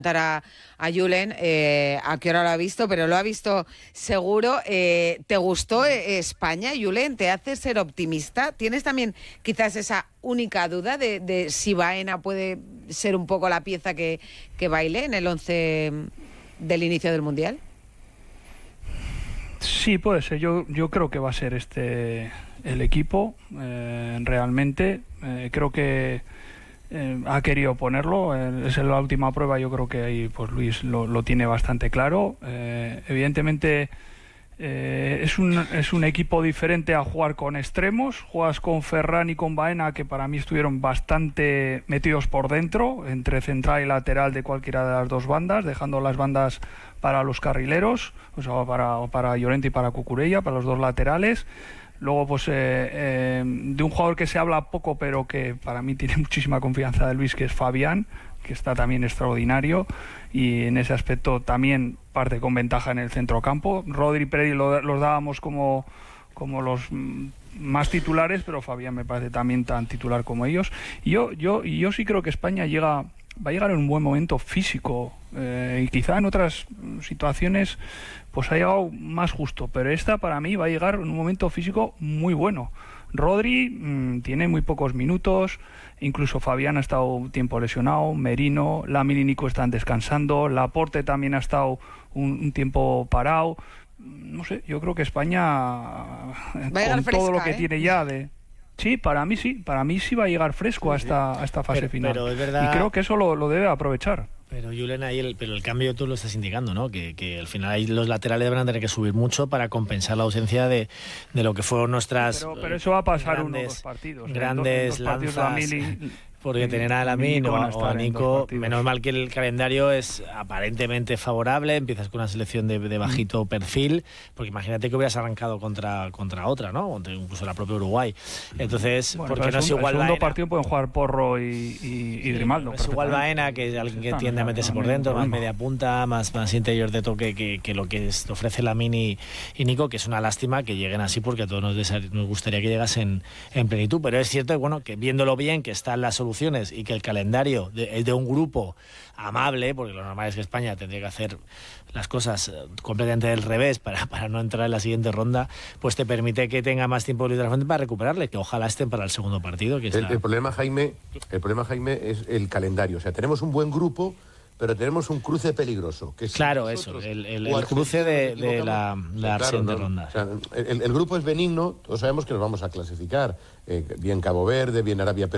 A Julen a qué hora lo ha visto, pero lo ha visto seguro. ¿Te gustó España, Julen? ¿Te hace ser optimista? ¿Tienes también quizás esa única duda de si Baena puede ser un poco la pieza que baile en el 11 del inicio del Mundial? Sí, puede ser. Yo creo que va a ser el equipo. Realmente creo que ha querido ponerlo. Es la última prueba. Yo creo que ahí pues Luis lo tiene bastante claro. Evidentemente es un equipo diferente a jugar con extremos. Juegas con Ferran y con Baena, que para mí estuvieron bastante metidos por dentro, entre central y lateral de cualquiera de las dos bandas, dejando las bandas para los carrileros, o sea, para Llorente y para Cucurella, para los dos laterales. Luego, pues, de un jugador que se habla poco, pero que para mí tiene muchísima confianza de Luis, que es Fabián, que está también extraordinario, y en ese aspecto también parte con ventaja en el centrocampo. Rodri y Pedri los dábamos como los más titulares, pero Fabián me parece también tan titular como ellos. Y yo sí creo que España va a llegar en un buen momento físico, y quizá en otras situaciones pues ha llegado más justo, pero esta para mí va a llegar en un momento físico muy bueno. Rodri tiene muy pocos minutos, incluso Fabián ha estado un tiempo lesionado, Merino, Lamine y Nico están descansando, Laporte también ha estado un tiempo parado. No sé, yo creo que España, con fresca, todo lo que tiene ya de... Sí, para mí sí va a llegar fresco a esta fase final. Pero es verdad... Y creo que eso lo debe aprovechar. Pero Julen, ahí el cambio tú lo estás indicando, ¿no? Que al final ahí los laterales van a tener que subir mucho para compensar la ausencia de lo que fueron nuestras... Pero eso va a pasar uno o dos partidos. Grandes lanzas... Porque tener a Lamine o a Nico, menos mal que el calendario es aparentemente favorable, empiezas con una selección de bajito perfil, porque imagínate que hubieras arrancado contra otra, ¿no? Incluso la propia Uruguay. Entonces, bueno, porque no es igual el Baena. segundo partido pueden jugar Porro y Grimaldo. Es igual Baena, que es alguien que tiende a meterse por dentro, más media punta, más interior de toque que lo que ofrece Lamine y Nico, que es una lástima que lleguen así, porque a todos nos gustaría que llegasen en plenitud. Pero es cierto que viéndolo bien, que están las soluciones y que el calendario es de un grupo amable, porque lo normal es que España tendría que hacer las cosas completamente del revés para no entrar en la siguiente ronda, pues te permite que tenga más tiempo literalmente para recuperarle, que ojalá estén para el segundo partido. El problema, Jaime, es el calendario. O sea, tenemos un buen grupo, pero tenemos un cruce peligroso. Que claro, eso, el cruce de la siguiente ronda. O sea, el grupo es benigno, todos sabemos que nos vamos a clasificar. Bien Cabo Verde, bien Arabia,